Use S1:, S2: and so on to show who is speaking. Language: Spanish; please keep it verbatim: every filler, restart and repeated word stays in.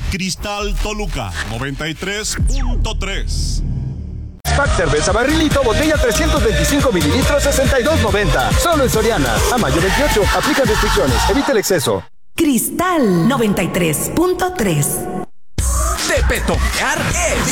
S1: Cristal Toluca noventa y tres punto tres.
S2: Pack cerveza barrilito, botella trescientos veinticinco mililitros, sesenta y dos noventa. Solo en Soriana. A mayo veintiocho. Aplica restricciones. Evita el exceso.
S3: Cristal noventa y tres punto tres.
S4: De petonear es